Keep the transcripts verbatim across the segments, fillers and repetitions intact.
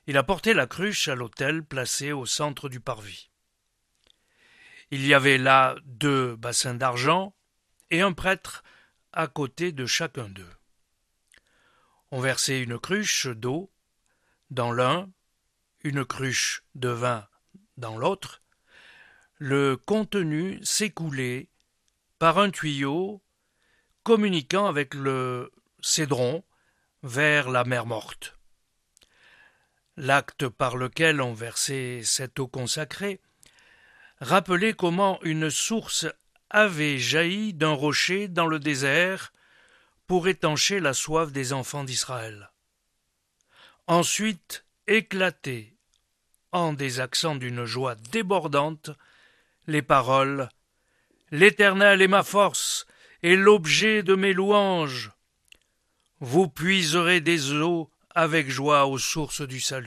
Il apportait la cruche à l'autel placé au centre du parvis. Il y avait là deux bassins d'argent et un prêtre à côté de chacun d'eux. On versait une cruche d'eau dans l'un, une cruche de vin dans l'autre. Le contenu s'écoulait par un tuyau communiquant avec le Cédron vers la mer Morte. L'acte par lequel on versait cette eau consacrée rappelait comment une source avait jailli d'un rocher dans le désert pour étancher la soif des enfants d'Israël. Ensuite éclataient, en des accents d'une joie débordante, les paroles « L'Éternel est ma force et l'objet de mes louanges. Vous puiserez des eaux avec joie aux sources du salut. »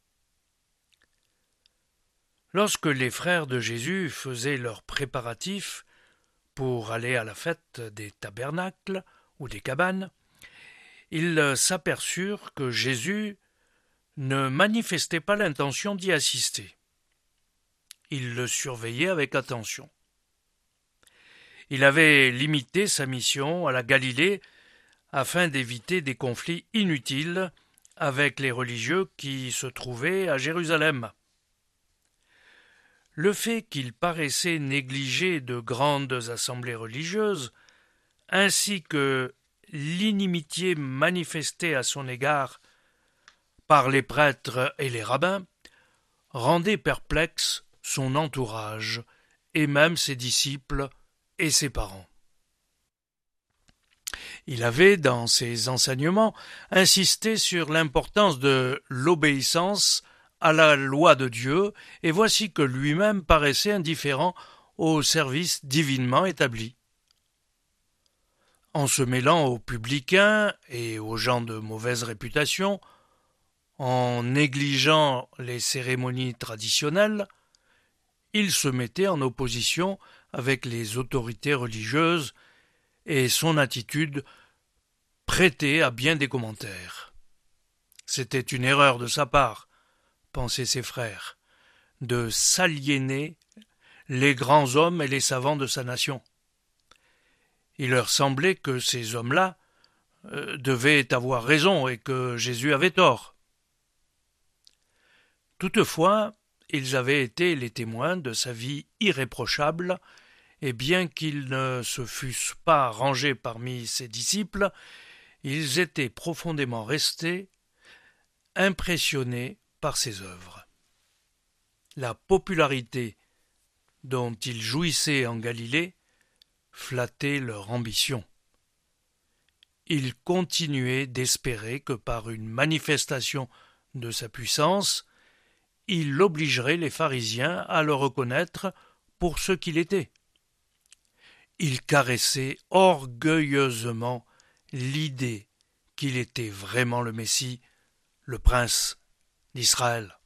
Lorsque les frères de Jésus faisaient leurs préparatifs pour aller à la fête des tabernacles ou des cabanes, ils s'aperçurent que Jésus ne manifestait pas l'intention d'y assister. Ils le surveillaient avec attention. Il avait limité sa mission à la Galilée afin d'éviter des conflits inutiles avec les religieux qui se trouvaient à Jérusalem. Le fait qu'il paraissait négliger de grandes assemblées religieuses, ainsi que l'inimitié manifestée à son égard par les prêtres et les rabbins, rendait perplexe son entourage et même ses disciples et ses parents. Il avait, dans ses enseignements, insisté sur l'importance de l'obéissance à la loi de Dieu, et voici que lui-même paraissait indifférent au service divinement établi. En se mêlant aux publicains et aux gens de mauvaise réputation, en négligeant les cérémonies traditionnelles, il se mettait en opposition avec les autorités religieuses et son attitude prêtait à bien des commentaires. C'était une erreur de sa part, pensaient ses frères, de s'aliéner les grands hommes et les savants de sa nation. Il leur semblait que ces hommes-là euh, devaient avoir raison et que Jésus avait tort. Toutefois, ils avaient été les témoins de sa vie irréprochable, et bien qu'ils ne se fussent pas rangés parmi ses disciples, ils étaient profondément restés impressionnés par ses œuvres. La popularité dont ils jouissaient en Galilée flattait leur ambition. Ils continuaient d'espérer que par une manifestation de sa puissance, il obligerait les pharisiens à le reconnaître pour ce qu'il était. Il caressait orgueilleusement l'idée qu'il était vraiment le Messie, le prince d'Israël.